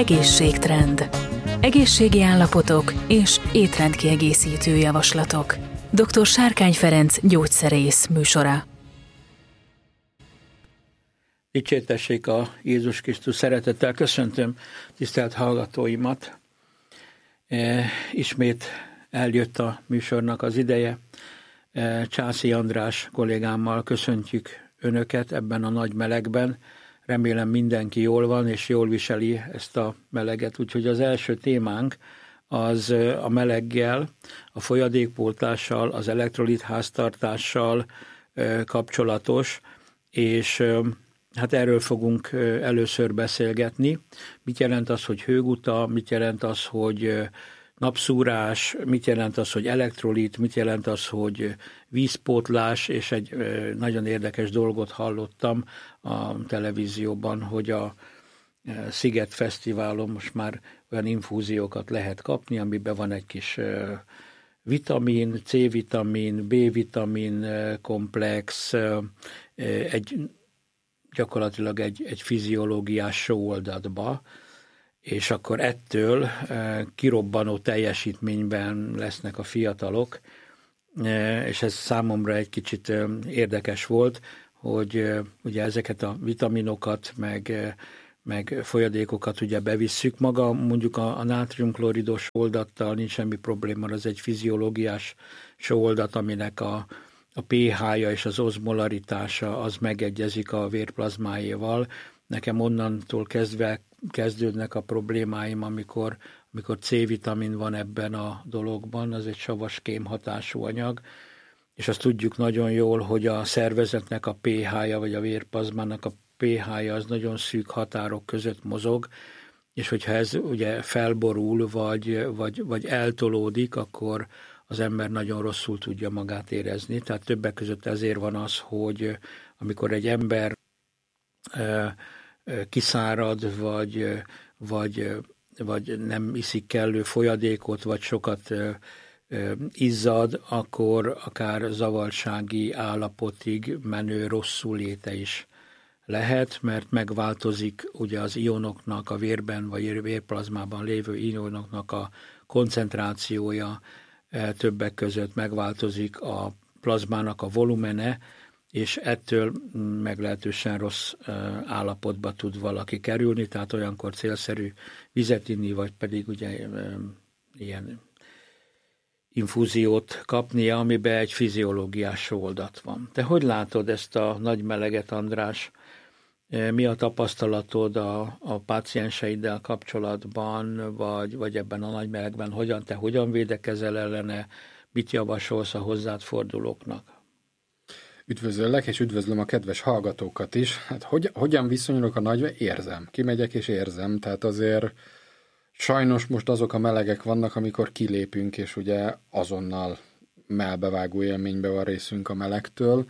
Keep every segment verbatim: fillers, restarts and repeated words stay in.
Egészségtrend. Egészségi állapotok és étrendkiegészítő javaslatok. doktor Sárkány Ferenc gyógyszerész műsora. Dicsértessék a Jézus Krisztus, szeretettel köszöntöm tisztelt hallgatóimat. E, ismét eljött a műsornak az ideje. E, Császi András kollégámmal köszöntjük Önöket ebben a nagy melegben. Remélem mindenki jól van és jól viseli ezt a meleget. Úgyhogy az első témánk az a meleggel, a folyadékpótlással, az elektrolit háztartással e, kapcsolatos, és e, hát erről fogunk először beszélgetni. Mit jelent az, hogy hőguta, mit jelent az, hogy napszúrás, mit jelent az, hogy elektrolit, mit jelent az, hogy vízpótlás, és egy nagyon érdekes dolgot hallottam a televízióban, hogy a Sziget Fesztiválon most már olyan infúziókat lehet kapni, amiben van egy kis vitamin, C-vitamin, B-vitamin komplex, egy gyakorlatilag egy, egy fiziológiás sóoldatba, és akkor ettől e, kirobbanó teljesítményben lesznek a fiatalok, e, és ez számomra egy kicsit e, érdekes volt, hogy e, ugye ezeket a vitaminokat, meg, e, meg folyadékokat ugye bevisszük. Maga mondjuk a, a nátriumkloриdos oldattal nincs semmi probléma, az egy fiziológiás sóoldat, aminek a a pH-ja és az ozmolaritása az megegyezik a vérplazmájéval. Nekem onnantól kezdve kezdődnek a problémáim, amikor, amikor C-vitamin van ebben a dologban, az egy savas kémhatású anyag, és azt tudjuk nagyon jól, hogy a szervezetnek a pH-ja, vagy a vérplazmának a pH-ja az nagyon szűk határok között mozog, és hogyha ez ugye felborul, vagy, vagy, vagy eltolódik, akkor az ember nagyon rosszul tudja magát érezni. Tehát többek között ezért van az, hogy amikor egy ember kiszárad, vagy, vagy, vagy nem iszik kellő folyadékot, vagy sokat izzad, akkor akár zavartsági állapotig menő rosszul léte is lehet, mert megváltozik ugye az ionoknak, a vérben vagy vérplazmában lévő ionoknak a koncentrációja, többek között megváltozik a plazmának a volumene, és ettől meglehetősen rossz állapotba tud valaki kerülni, tehát olyankor célszerű vizet inni, vagy pedig ugye ilyen infúziót kapnia, amiben egy fiziológiás oldat van. Te hogy látod ezt a nagy meleget, András? Mi a tapasztalatod a, a pácienseiddel kapcsolatban, vagy, vagy ebben a nagy melegben? Hogyan, te hogyan védekezel ellene? Mit javasolsz a hozzád fordulóknak? Üdvözöllek, és üdvözlöm a kedves hallgatókat is. Hát hogy, hogyan viszonyulok a nagy, érzem. Kimegyek és érzem, tehát azért sajnos most azok a melegek vannak, amikor kilépünk, és ugye azonnal mellbevágó élménybe van részünk a melegtől.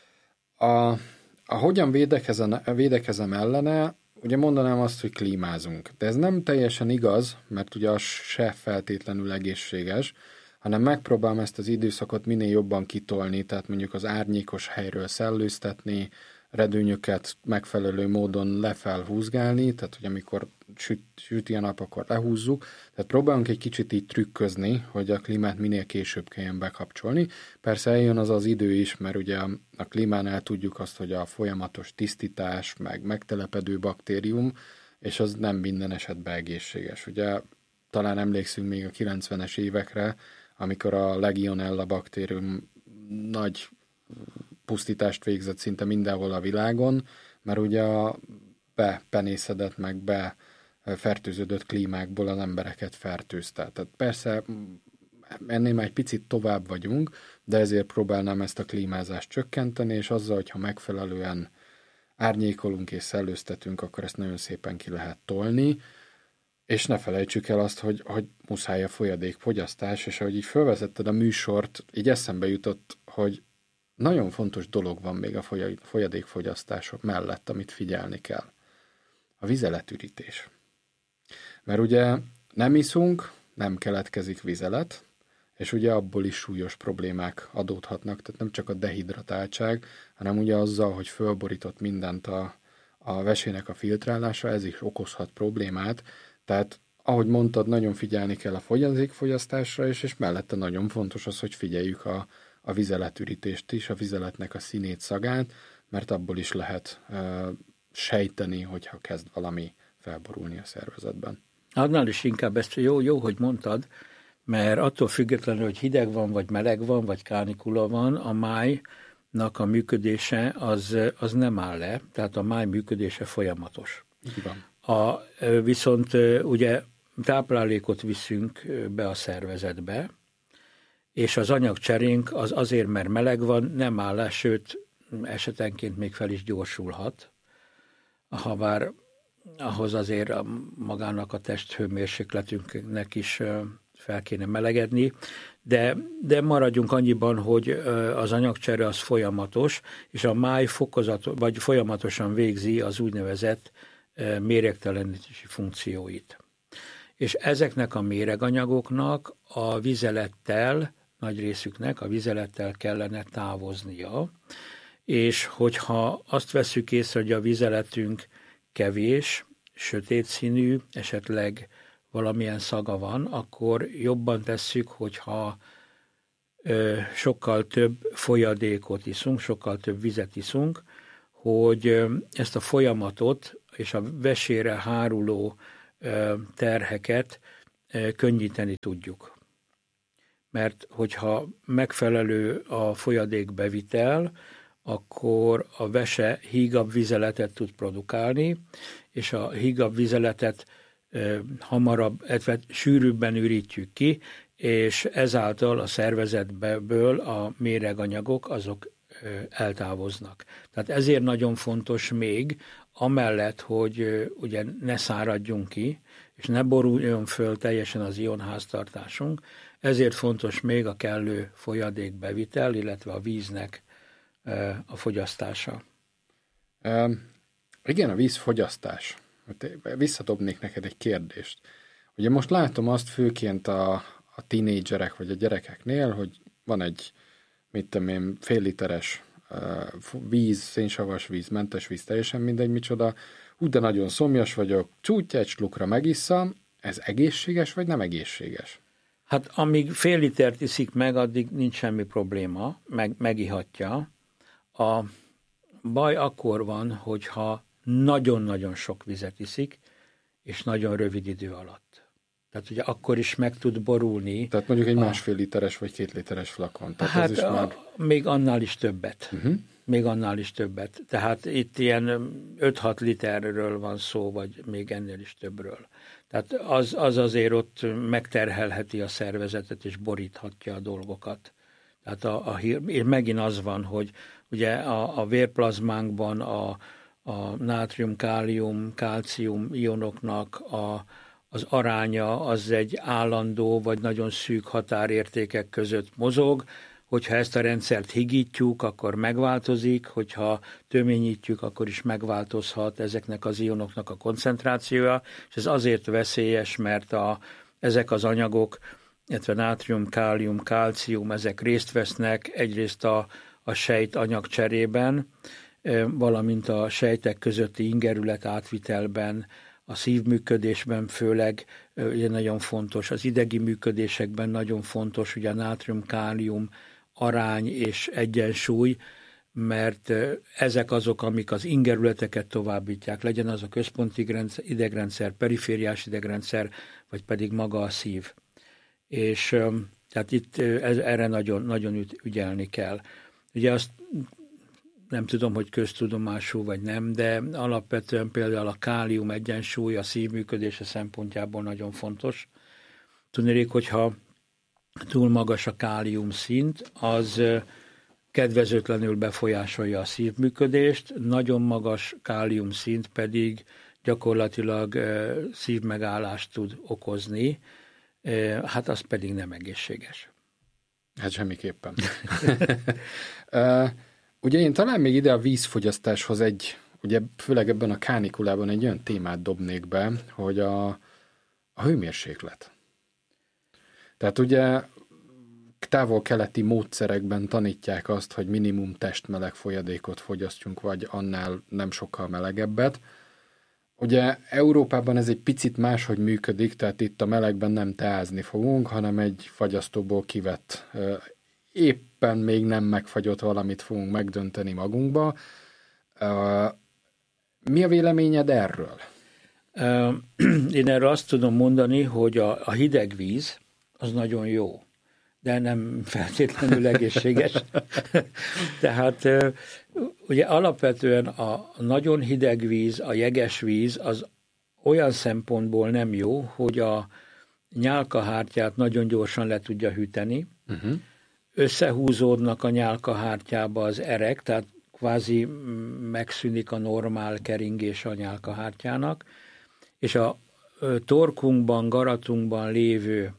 A A hogyan védekezem, védekezem ellene, ugye mondanám azt, hogy klímázunk. De ez nem teljesen igaz, mert ugye az se feltétlenül egészséges, hanem megpróbálom ezt az időszakot minél jobban kitolni, tehát mondjuk az árnyékos helyről szellőztetni, redőnyöket megfelelő módon lefelhúzgálni, tehát hogy amikor süt, süti a nap, akkor lehúzzuk. Tehát próbálunk egy kicsit így trükközni, hogy a klímát minél később kelljen bekapcsolni. Persze eljön az az idő is, mert ugye a, a klímánál tudjuk azt, hogy a folyamatos tisztítás, meg megtelepedő baktérium, és az nem minden esetben egészséges. Ugye talán emlékszünk még a kilencvenes évekre, amikor a Legionella baktérium nagy pusztítást végzett szinte mindenhol a világon, mert ugye a bepenészedett, meg befertőződött klímákból az embereket fertőzte. Tehát persze ennél már egy picit tovább vagyunk, de ezért próbálnám ezt a klímázást csökkenteni, és azzal, hogyha megfelelően árnyékolunk és szellőztetünk, akkor ezt nagyon szépen ki lehet tolni, és ne felejtsük el azt, hogy, hogy muszáj a folyadékfogyasztás, és ahogy így felvezetted a műsort, így eszembe jutott, hogy nagyon fontos dolog van még a folyadékfogyasztások mellett, amit figyelni kell. A vizeletürítés. Mert ugye nem iszunk, nem keletkezik vizelet, és ugye abból is súlyos problémák adódhatnak, tehát nem csak a dehidratáltság, hanem ugye azzal, hogy fölborított mindent a, a vesének a filtrálása, ez is okozhat problémát, tehát ahogy mondtad, nagyon figyelni kell a folyadékfogyasztásra is, és mellette nagyon fontos az, hogy figyeljük a, a vizeletürítést is, a vizeletnek a színét, szagát, mert abból is lehet uh, sejteni, hogyha kezd valami felborulni a szervezetben. Annál is inkább ezt jó, jó, hogy mondtad, mert attól függetlenül, hogy hideg van, vagy meleg van, vagy kánikula van, a májnak a működése az, az nem áll le, tehát a máj működése folyamatos. Így van. A, viszont ugye táplálékot viszünk be a szervezetbe, és az anyagcserénk az azért, mert meleg van, nem áll le, sőt, esetenként még fel is gyorsulhat, habár ahhoz azért a, magának a testhőmérsékletünknek is fel kéne melegedni, de, de maradjunk annyiban, hogy az anyagcsere az folyamatos, és a máj fokozat, vagy folyamatosan végzi az úgynevezett méregtelenítési funkcióit. És ezeknek a méreganyagoknak a vizelettel, nagy részüknek a vizelettel kellene távoznia, és hogyha azt vesszük észre, hogy a vizeletünk kevés, sötét színű, esetleg valamilyen szaga van, akkor jobban tesszük, hogyha ö, sokkal több folyadékot iszunk, sokkal több vizet iszunk, hogy ö, ezt a folyamatot és a vesére háruló ö, terheket ö, könnyíteni tudjuk. Mert hogyha megfelelő a folyadékbevitel, akkor a vese hígabb vizeletet tud produkálni, és a hígabb vizeletet e, hamarabb, illetve sűrűbben ürítjük ki, és ezáltal a szervezetből a méreganyagok azok e, eltávoznak. Tehát ezért nagyon fontos még, amellett, hogy e, ugye ne száradjunk ki, és ne boruljon föl teljesen az ionháztartásunk, ezért fontos még a kellő folyadékbevitel, illetve a víznek a fogyasztása. E, igen, a vízfogyasztás. Visszadobnék neked egy kérdést. Ugye most látom azt főként a, a tínédzserek vagy a gyerekeknél, hogy van egy, mit tudom én, fél literes uh, víz, szénsavas víz, mentes víz, teljesen mindegy micsoda. Úgy, de nagyon szomjas vagyok, csútja egy slukra megisszam. Ez egészséges vagy nem egészséges? Hát amíg fél litert iszik meg, addig nincs semmi probléma, meg, megihatja. A baj akkor van, hogyha nagyon-nagyon sok vizet iszik, és nagyon rövid idő alatt. Tehát ugye akkor is meg tud borulni. Tehát mondjuk egy a, másfél literes vagy két literes flakon. Tehát hát ez is a, már... még annál is többet. Uh-huh. Még annál is többet. Tehát itt ilyen öt-hat literről van szó, vagy még ennél is többről. Tehát az, az azért ott megterhelheti a szervezetet, és boríthatja a dolgokat. Tehát a, a hír, megint az van, hogy ugye a, a vérplazmánkban a, a nátrium, kálium, kálcium ionoknak a, az aránya az egy állandó vagy nagyon szűk határértékek között mozog. Hogyha ezt a rendszert higítjuk, akkor megváltozik, hogyha töményítjük, akkor is megváltozhat ezeknek az ionoknak a koncentrációja, és ez azért veszélyes, mert a, ezek az anyagok, illetve nátrium, kálium, kálcium, ezek részt vesznek egyrészt a, a sejt anyagcserében, valamint a sejtek közötti ingerület átvitelben, a szívműködésben főleg ugye nagyon fontos, az idegi működésekben nagyon fontos, ugye a nátrium, kálium arány és egyensúly, mert ezek azok, amik az ingerületeket továbbítják, legyen az a központi idegrendszer, perifériás idegrendszer, vagy pedig maga a szív. És tehát itt ez, erre nagyon, nagyon ügyelni kell. Ugye azt nem tudom, hogy köztudomású vagy nem, de alapvetően például a kálium egyensúly a szívműködése szempontjából nagyon fontos. Tudnék, hogyha túl magas a kálium szint, az kedvezőtlenül befolyásolja a szívműködést, nagyon magas kálium szint pedig gyakorlatilag szívmegállást tud okozni, hát az pedig nem egészséges. Hát semmiképpen. Ugye én talán még ide a vízfogyasztáshoz egy, ugye főleg ebben a kánikulában egy olyan témát dobnék be, hogy a, a hőmérséklet. Tehát ugye távol-keleti módszerekben tanítják azt, hogy minimum testmeleg folyadékot fogyasztjunk, vagy annál nem sokkal melegebbet. Ugye Európában ez egy picit máshogy működik, tehát itt a melegben nem teázni fogunk, hanem egy fagyasztóból kivett, éppen még nem megfagyott valamit fogunk megdönteni magunkba. Mi a véleményed erről? Én erről azt tudom mondani, hogy a, a hideg víz az nagyon jó, de nem feltétlenül egészséges. Tehát ugye alapvetően a nagyon hideg víz, a jeges víz az olyan szempontból nem jó, hogy a nyálkahártyát nagyon gyorsan le tudja hűteni, uh-huh. összehúzódnak a nyálkahártyába az erek, tehát kvázi megszűnik a normál keringés a nyálkahártyának, és a torkunkban, garatunkban lévő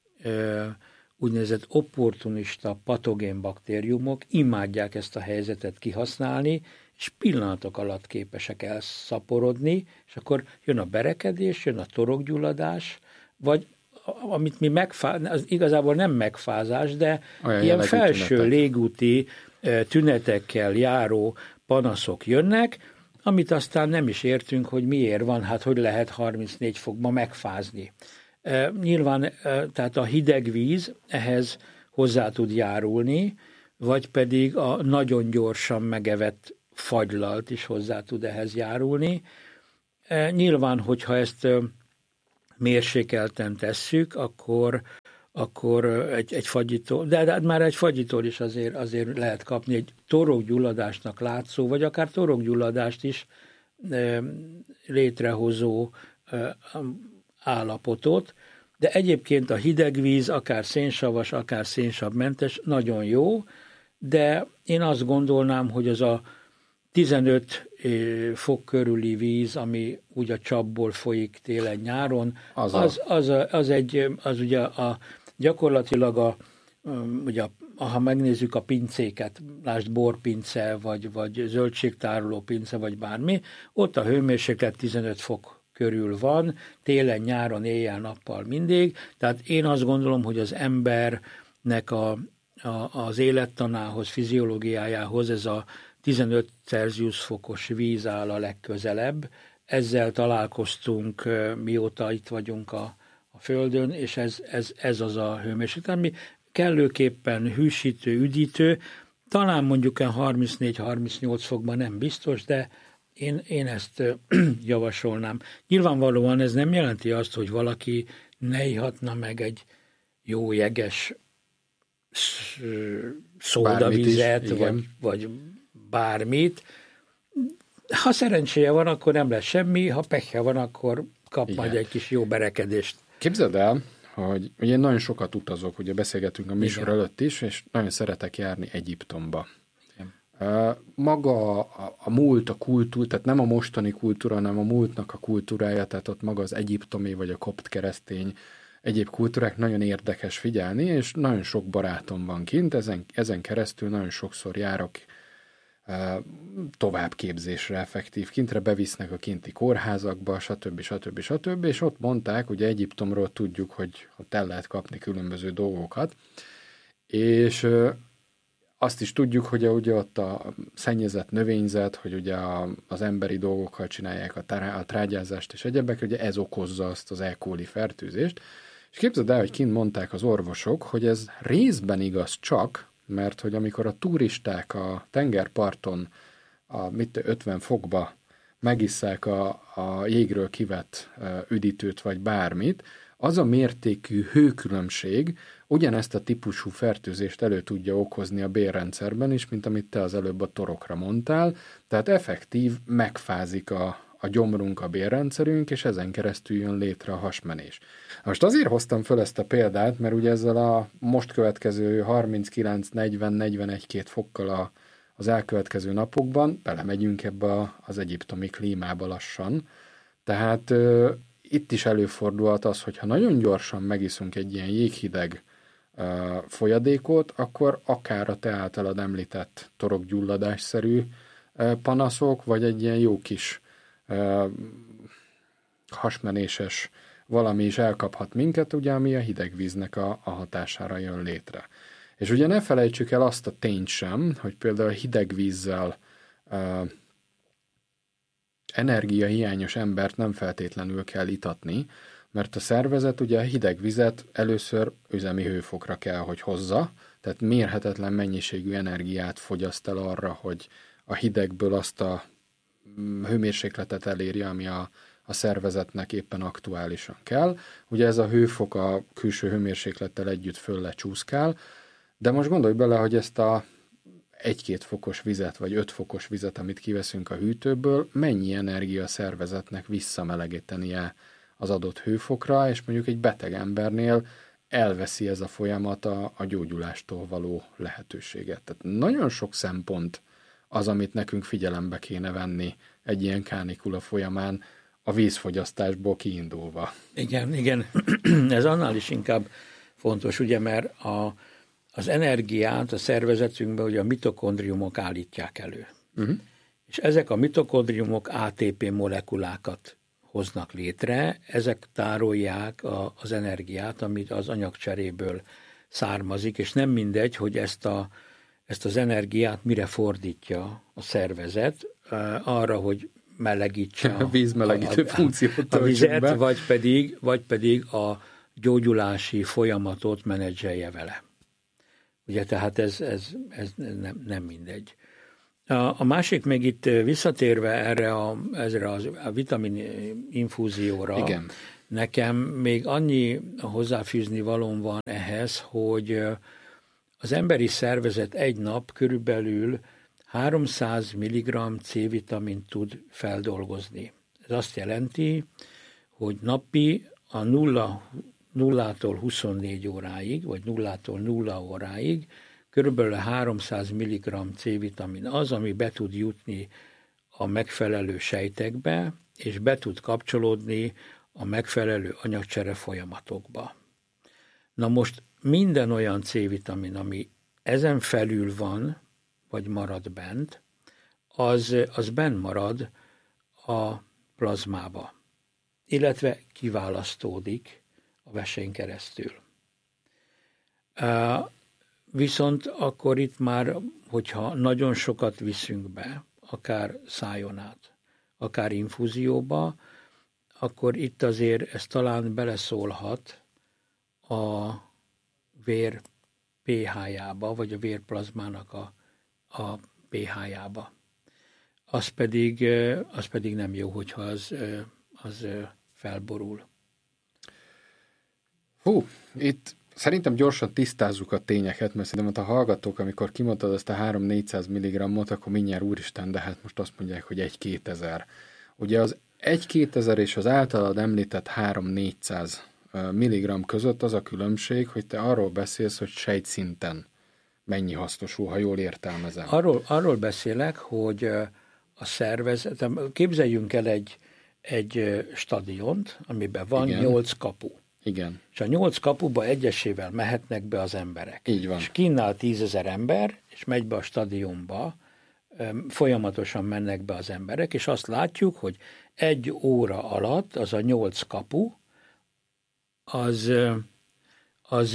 úgynevezett opportunista patogén baktériumok imádják ezt a helyzetet kihasználni, és pillanatok alatt képesek elszaporodni, és akkor jön a berekedés, jön a torokgyulladás, vagy amit mi megfázás, az igazából nem megfázás, de olyan ilyen felső tünetek. Légúti tünetekkel járó panaszok jönnek, amit aztán nem is értünk, hogy miért van, hát hogy lehet harmincnégy fokban megfázni. E, nyilván e, tehát a hideg víz ehhez hozzá tud járulni, vagy pedig a nagyon gyorsan megevett fagylalt is hozzá tud ehhez járulni. E, nyilván, hogyha ezt e, mérsékelten tesszük, akkor, akkor egy, egy fagyitól, de, de már egy fagyitól is azért, azért lehet kapni egy torokgyulladásnak látszó, vagy akár torokgyulladást is e, létrehozó e, állapotot, de egyébként a hideg víz, akár szénsavas, akár szénsavmentes, nagyon jó, de én azt gondolnám, hogy az a tizenöt fok körüli víz, ami úgy a csapból folyik télen-nyáron, az, az, az, az, egy, az ugye a, gyakorlatilag a, ugye a, ha megnézzük a pincéket, lásd borpince, vagy, vagy zöldségtároló pince, vagy bármi, ott a hőmérséklet tizenöt fok körül van, télen, nyáron, éjjel-nappal mindig. Tehát én azt gondolom, hogy az embernek a, a, az élettanához, fiziológiájához ez a tizenöt Celsius fokos víz áll a legközelebb. Ezzel találkoztunk, mióta itt vagyunk a, a Földön, és ez, ez, ez az a hőmérséklet, ami kellőképpen hűsítő, üdítő, talán mondjuk a harmincnégy-harmincnyolc fokban nem biztos, de Én, én ezt javasolnám. Nyilvánvalóan ez nem jelenti azt, hogy valaki ne ihatna meg egy jó jeges szódavizet, vagy, vagy bármit. Ha szerencséje van, akkor nem lesz semmi, ha pekje van, akkor kap igen. majd egy kis jó berekedést. Képzeld el, hogy ugye nagyon sokat utazok, ugye beszélgetünk a műsor igen. előtt is, és nagyon szeretek járni Egyiptomba. Maga a, a múlt, a kultúra, tehát nem a mostani kultúra, hanem a múltnak a kultúrája, tehát ott maga az egyiptomi vagy a kopt keresztény egyéb kultúrák nagyon érdekes figyelni, és nagyon sok barátom van kint, ezen, ezen keresztül nagyon sokszor járok továbbképzésre effektív kintre, bevisznek a kinti kórházakba, stb. stb. stb. És ott mondták, ugye Egyiptomról tudjuk, hogy ott el lehet kapni különböző dolgokat, és azt is tudjuk, hogy ugye ott a szennyezett növényzet, hogy ugye a, az emberi dolgokkal csinálják a, tará, a trágyázást és egyebek, ugye ez okozza azt az E. coli fertőzést. És képzeld el, hogy kint mondták az orvosok, hogy ez részben igaz csak, mert hogy amikor a turisták a tengerparton a mit ötven fokba megisszák a, a jégről kivett üdítőt vagy bármit, az a mértékű hőkülönbség ugyanezt a típusú fertőzést elő tudja okozni a bélrendszerben is, mint amit te az előbb a torokra mondtál, tehát effektív megfázik a, a gyomrunk, a bélrendszerünk, és ezen keresztül jön létre a hasmenés. Most azért hoztam föl ezt a példát, mert ugye ezzel a most következő harminckilenc negyven negyvenegy-két fokkal a, az elkövetkező napokban belemegyünk ebbe a, az egyiptomi klímába lassan, tehát itt is előfordulhat az, hogyha nagyon gyorsan megiszunk egy ilyen jéghideg uh, folyadékot, akkor akár a te általad említett torokgyulladásszerű uh, panaszok, vagy egy ilyen jó kis uh, hasmenéses valami is elkaphat minket, ugye, ami a hideg víznek a, a hatására jön létre. És ugye ne felejtsük el azt a tényt sem, hogy például hideg vízzel uh, energiahiányos embert nem feltétlenül kell itatni, mert a szervezet ugye a hideg vizet először üzemi hőfokra kell, hogy hozza, tehát mérhetetlen mennyiségű energiát fogyaszt el arra, hogy a hidegből azt a hőmérsékletet elérje, ami a, a szervezetnek éppen aktuálisan kell. Ugye ez a hőfok a külső hőmérséklettel együtt föl lecsúszkál, de most gondolj bele, hogy ezt a egy-két fokos vizet, vagy öt fokos vizet, amit kiveszünk a hűtőből, mennyi energia a szervezetnek visszamelegítenie az adott hőfokra, és mondjuk egy beteg embernél elveszi ez a folyamat a, a gyógyulástól való lehetőséget. Tehát nagyon sok szempont az, amit nekünk figyelembe kéne venni egy ilyen kánikula folyamán, a vízfogyasztásból kiindulva. Igen, igen. Ez annál is inkább fontos, ugye, mert a, az energiát a szervezetünkben ugye a mitokondriumok állítják elő. Uh-huh. És ezek a mitokondriumok á té pé molekulákat hoznak létre, ezek tárolják a, az energiát, amit az anyagcseréből származik, és nem mindegy, hogy ezt, a, ezt az energiát mire fordítja a szervezet, arra, hogy melegítse a, vízmelegítő a, funkciót a vizet, vagy pedig, vagy pedig a gyógyulási folyamatot menedzselje vele. Ugye, tehát ez, ez, ez nem, nem mindegy. A másik még itt visszatérve erre a, ezre a vitamin infúzióra, igen. Nekem még annyi hozzáfűzni valóm van ehhez, hogy az emberi szervezet egy nap körülbelül háromszáz milligramm C-vitamint tud feldolgozni. Ez azt jelenti, hogy napi a nulla, nullától huszonnégy óráig, vagy nullától nulla óráig körülbelül háromszáz milligramm C-vitamin az, ami be tud jutni a megfelelő sejtekbe, és be tud kapcsolódni a megfelelő anyagcsere folyamatokba. Na most minden olyan C-vitamin, ami ezen felül van, vagy marad bent, az, az benn marad a plazmába, illetve kiválasztódik a vesén keresztül. Viszont akkor itt már, hogyha nagyon sokat viszünk be, akár szájon át, akár infúzióba, akkor itt azért ez talán beleszólhat a vér pé há-jába, vagy a vérplazmának a, a pé há-jába. Az pedig, az pedig nem jó, hogyha az, az felborul. Hú, itt szerintem gyorsan tisztázzuk a tényeket, mert szerintem a hallgatók, amikor kimondtad azt a három-négyszáz milligrammot, akkor mindjárt úristen, de hát most azt mondják, hogy egy-kétezer. Ugye az egy-kétezer és az általad említett három-négyszáz milligramm között az a különbség, hogy te arról beszélsz, hogy sejtszinten mennyi hasznosul, ha jól értelmezem. Arról, arról beszélek, hogy a szervezet, képzeljünk el egy, egy stadiont, amiben van nyolc kapu. Igen. És a nyolc kapuba egyesével mehetnek be az emberek. Így van. És kinnál tízezer ember, és megy be a stadionba, folyamatosan mennek be az emberek, és azt látjuk, hogy egy óra alatt az a nyolc kapu, az, az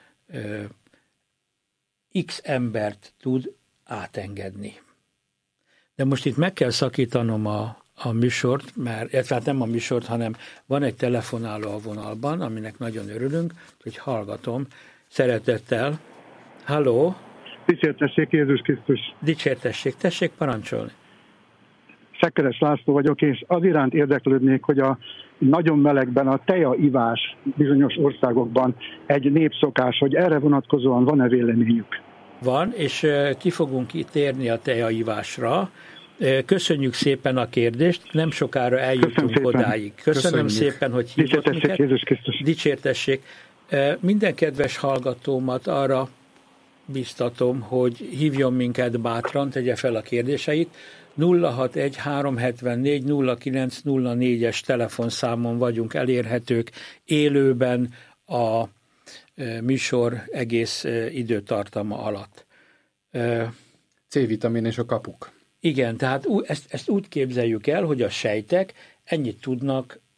x embert tud átengedni. De most itt meg kell szakítanom a, a műsort, mert, illetve hát nem a műsort, hanem van egy telefonáló a vonalban, aminek nagyon örülünk, hogy hallgatom. Szeretettel. Halló? Dicsértessék Jézus Krisztus. Dicsértessék, tessék parancsolni. Szekeres László vagyok, és az iránt érdeklődnék, hogy a nagyon melegben a teaivás bizonyos országokban egy népszokás, hogy erre vonatkozóan van-e véleményük? Van, és ki fogunk itt térni a teaivásra. Köszönjük szépen a kérdést, nem sokára eljutunk odáig. Köszönöm Köszönjük. szépen, hogy hívott minket. Dicsértessék Jézus Krisztus. Dicsértessék. Minden kedves hallgatómat arra biztatom, hogy hívjon minket bátran, tegye fel a kérdéseit. nulla hatvanegy háromszázhetvennégy nulla kilenc nulla négyes telefonszámon vagyunk elérhetők élőben a műsor egész időtartama alatt. C-vitamin és a kapuk. Igen, tehát ezt, ezt úgy képzeljük el, hogy a sejtek ennyit tudnak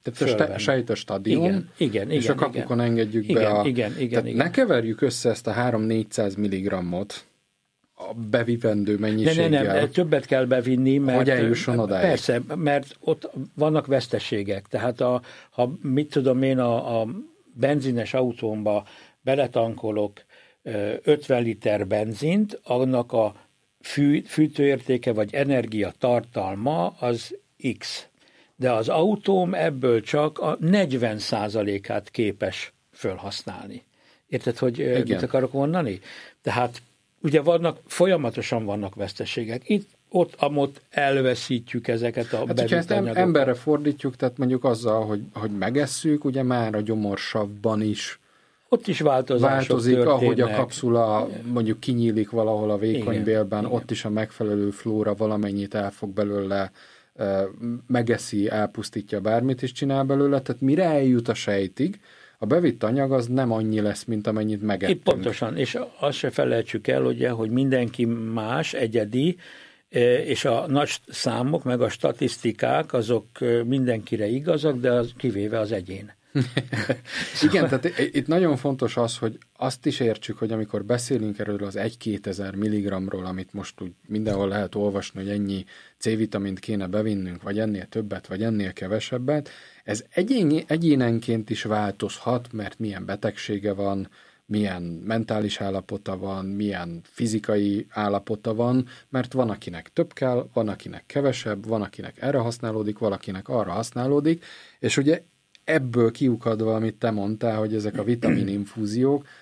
Tehát a sejt a stadion, igen, igen, és igen, a kapukon igen. engedjük igen, be a... Igen, igen, Tehát igen. ne keverjük össze ezt a három-négyszáz milligrammot a bevivendő mennyiséggel. Ne, ne, nem, többet kell bevinni, mert... Hogy eljusson odáig. Persze, mert ott vannak veszteségek. Tehát a, ha mit tudom én, a, a benzines autómba beletankolok ötven liter benzint, annak a fű, fűtőértéke vagy energia az X. De az autóm ebből csak a negyven százalékát képes felhasználni. Érted, hogy Igen. mit akarok mondani? Tehát ugye vannak, folyamatosan vannak veszteségek. Itt, ott, amott elveszítjük ezeket a hát, bevitt anyagokat. Emberre fordítjuk, tehát mondjuk azzal, hogy, hogy megesszük, ugye már a gyomorsavban is ott is változások változik, történnek. Ahogy a kapszula mondjuk kinyílik valahol a vékonybélben, ott is a megfelelő flóra valamennyit el fog belőle, megeszi, elpusztítja, bármit is csinál belőle, tehát mire eljut a sejtig, a bevitt anyag az nem annyi lesz, mint amennyit megettünk. Itt pontosan, és azt se felejtsük el, ugye, hogy mindenki más, egyedi, és a nagy számok, meg a statisztikák, azok mindenkire igazak, de az kivéve az egyén. Igen, tehát itt nagyon fontos az, hogy azt is értsük, hogy amikor beszélünk erről az egy-kétezer milligramról, amit most úgy mindenhol lehet olvasni, hogy ennyi C-vitamint kéne bevinnünk, vagy ennél többet, vagy ennél kevesebbet, ez egyén, egyénenként is változhat, mert milyen betegsége van, milyen mentális állapota van, milyen fizikai állapota van, mert van, akinek több kell, van, akinek kevesebb, van, akinek erre használódik, valakinek arra használódik, és ugye ebből kiukadva, amit te mondtál, hogy ezek a vitamininfúziók,